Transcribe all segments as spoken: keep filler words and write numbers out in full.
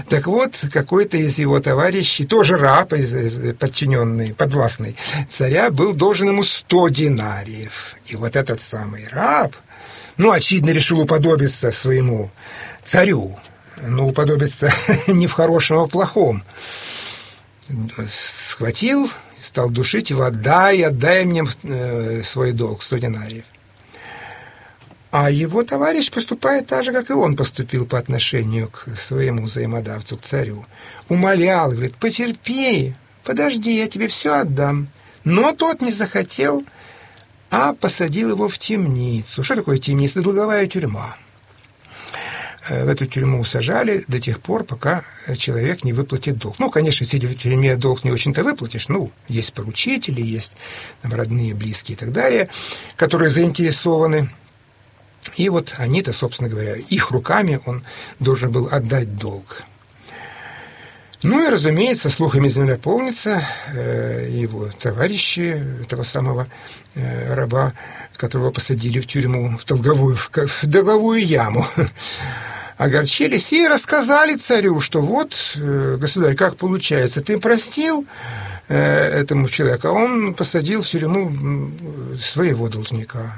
Так вот, какой-то из его товарищей, тоже раб, подчиненный, подвластный царя, был должен ему сто динариев. И вот этот самый раб, ну, очевидно, решил уподобиться своему царю. Но уподобиться не в хорошем, а в плохом. Схватил, стал душить его: отдай, отдай мне свой долг, сто динариев. А его товарищ поступает так же, как и он поступил по отношению к своему взаимодавцу, к царю. Умолял, говорит: потерпи, подожди, я тебе все отдам. Но тот не захотел, а посадил его в темницу. Что такое темница? Долговая тюрьма. В эту тюрьму сажали до тех пор, пока человек не выплатит долг. Ну, конечно, сидя в тюрьме, долг не очень-то выплатишь. Ну, есть поручители, есть там родные, близкие и так далее, которые заинтересованы. И вот они-то, собственно говоря, их руками он должен был отдать долг. Ну и, разумеется, слухами земля полнится. Его товарищи, этого самого раба, которого посадили в тюрьму, в долговую, в долговую яму, огорчились и рассказали царю, что вот, государь, как получается, ты простил этому человеку, а он посадил в тюрьму своего должника.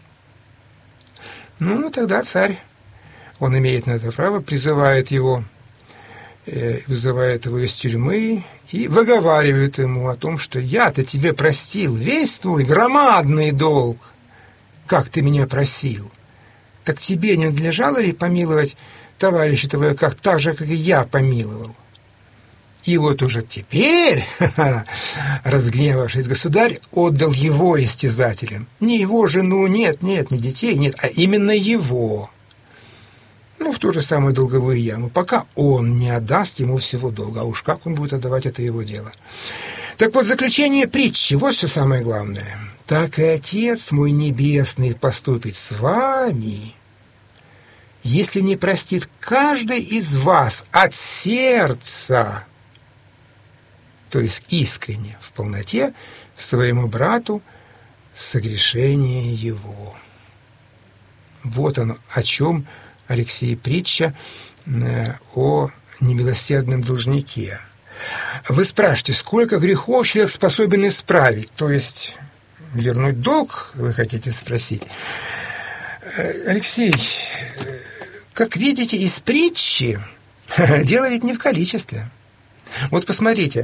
Ну, тогда царь, он имеет на это право, призывает его, вызывает его из тюрьмы и выговаривает ему о том, что я-то тебе простил весь твой громадный долг, как ты меня просил. Так тебе не надлежало ли помиловать товарища твоего, как так же, как и я помиловал? И вот уже теперь, разгневавшись, государь отдал его истязателям. Не его жену, нет, нет, не детей, нет, а именно его. Ну, в ту же самую долговую яму, пока он не отдаст ему всего долга. А уж как он будет отдавать, это его дело. Так вот, заключение притчи, вот все самое главное. Так и Отец мой Небесный поступит с вами, если не простит каждый из вас от сердца, то есть искренне, в полноте, своему брату согрешение его. Вот оно, о чем, Алексей, притча о немилосердном должнике. Вы спрашиваете, сколько грехов человек способен исправить, то есть вернуть долг, вы хотите спросить. Алексей, как видите из притчи, дело ведь не в количестве. Вот посмотрите,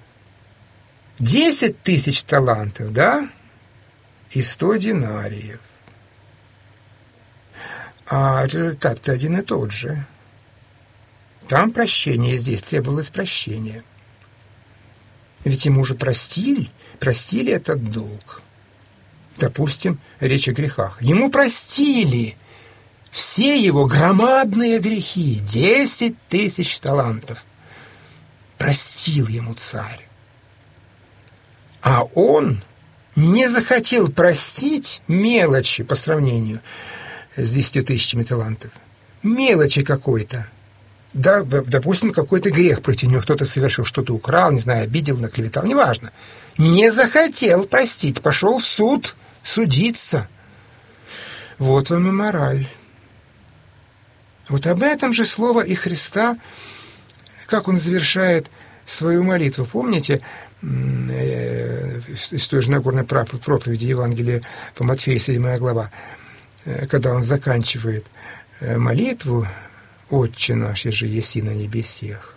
десять тысяч талантов, да, и сто динариев. А результат-то один и тот же. Там прощение, здесь требовалось прощение. Ведь ему уже простили, простили этот долг. Допустим, речь о грехах. Ему простили все его громадные грехи, десять тысяч талантов. Простил ему царь. А он не захотел простить мелочи по сравнению с десятью тысячами талантов. Мелочи какой-то. Да, допустим, какой-то грех против него, кто-то совершил, что-то украл, не знаю, обидел, наклеветал, неважно. Не захотел простить, пошел в суд судиться. Вот вам и мораль. Вот об этом же слово и Христа, как он завершает свою молитву. Помните, из той же Нагорной проповеди Евангелия по Матфею, седьмая глава, когда он заканчивает молитву: «Отче наш, еже еси на небесех,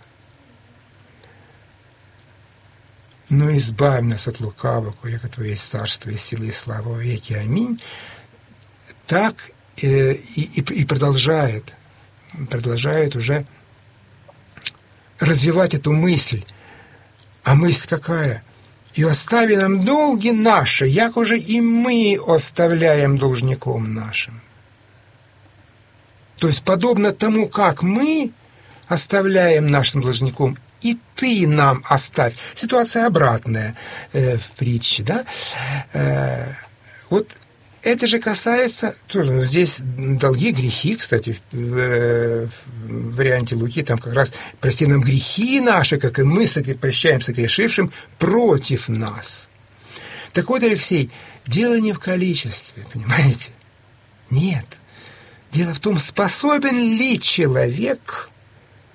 но избавь нас от лукавого, яко Твое есть царство и сила и слава во веки. Аминь». Так э, и, и продолжает, продолжает уже развивать эту мысль. А мысль какая? «И остави нам долги наши, як уже и мы оставляем должником нашим». То есть, подобно тому, как мы оставляем нашим должником, и ты нам оставь. Ситуация обратная э, в притче, да? Э, вот это же касается, тоже, здесь долги, грехи, кстати, в, в, в варианте Луки, там как раз «прости нам грехи наши, как и мы прощаем согрешившим против нас». Так вот, Алексей, дело не в количестве, понимаете? Нет. Дело в том, способен ли человек